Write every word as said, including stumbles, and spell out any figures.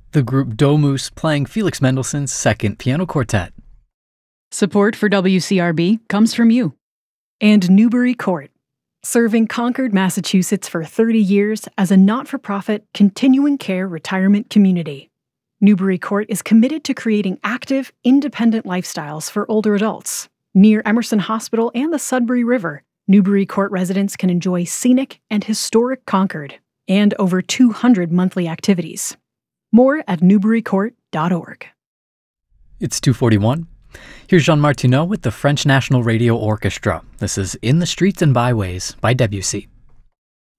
The group Domus playing Felix Mendelssohn's Second Piano Quartet. Support for W C R B comes from you. And Newbury Court, serving Concord, Massachusetts for thirty years as a not-for-profit continuing care retirement community. Newbury Court is committed to creating active, independent lifestyles for older adults. Near Emerson Hospital and the Sudbury River, Newbury Court residents can enjoy scenic and historic Concord, and over two hundred monthly activities. More at newbury court dot org. It's two forty-one. Here's Jean Martineau with the French National Radio Orchestra. This is In the Streets and Byways by Debussy.